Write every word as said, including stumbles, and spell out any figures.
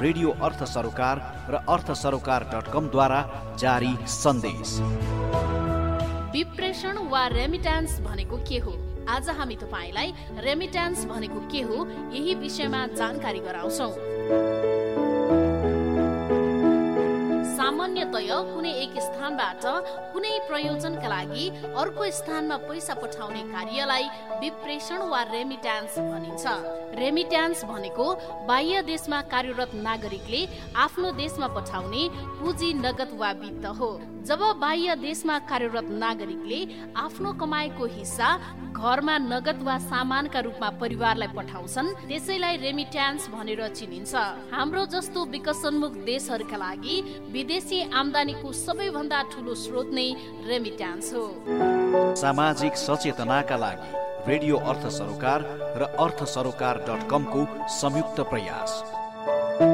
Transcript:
Radio अर्थ सरोकार र अर्थ सरोकार डट कमद्वारा जारी सन्देश। विप्रेषण वा रेमिट्यान्स भनेको के हो? आज हामी तपाईलाई रेमिट्यान्स भनेको के हो यही विषयमा जानकारी गराउँछौं। सामान्यतया कुनै एक स्थानबाट कुनै प्रयोजनका लागि अर्को स्थानमा पैसा पठाउने कार्यलाई विप्रेषण वा रेमिट्यान्स भनिन्छ। रेमिट्यान्स भनेको बाह्य देशमा कार्यरत नागरिकले आफ्नो देशमा पठाउने पुँजी नगद वा वित्त हो। जब बाह्य देशमा कार्यरत नागरिकले आफ्नो कमाएको हिस्सा घरमा नगद वा सामानका रूपमा परिवारलाई पठाउँछन् त्यसैलाई रेमिट्यान्स भनेर चिनिन्छ। हाम्रो जस्तो विकसनमुख देशहरूका लागि विदेशी आम्दानीको सबैभन्दा ठूलो स्रोत नै रेमिट्यान्स हो। सामाजिक सचेतनाका लागि रेडियो अर्थ सरोकार र अर्थ सरोकार डट कमको संयुक्त प्रयास।